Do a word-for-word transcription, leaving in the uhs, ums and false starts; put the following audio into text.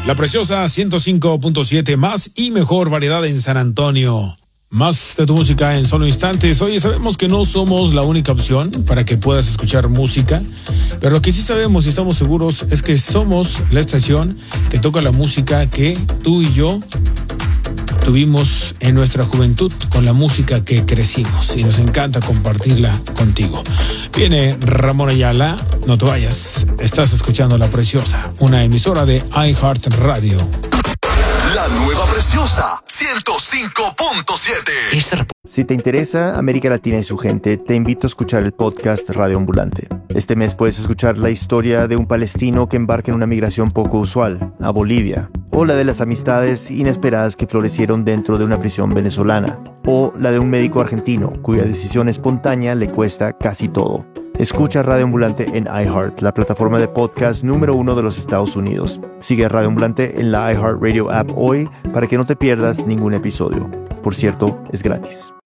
La Preciosa ciento cinco punto siete, más y mejor variedad en San Antonio. Más de tu música en solo instantes. Oye, sabemos que no somos la única opción para que puedas escuchar música, pero lo que sí sabemos y estamos seguros es que somos la estación que toca la música que tú y yo tuvimos en nuestra juventud, con la música que crecimos, y nos encanta compartirla contigo. Viene Ramón Ayala, no te vayas, estás escuchando La Preciosa, una emisora de iHeartRadio. La nueva Preciosa ciento cinco punto siete. Si te interesa América Latina y su gente, te invito a escuchar el podcast Radio Ambulante. Este mes puedes escuchar la historia de un palestino que embarca en una migración poco usual, a Bolivia, o la de las amistades inesperadas que florecieron dentro de una prisión venezolana, o la de un médico argentino cuya decisión espontánea le cuesta casi todo. Escucha Radio Ambulante en iHeart, la plataforma de podcast número uno de los Estados Unidos. Sigue a Radio Ambulante en la iHeartRadio app hoy para que no te pierdas ningún episodio. Por cierto, es gratis.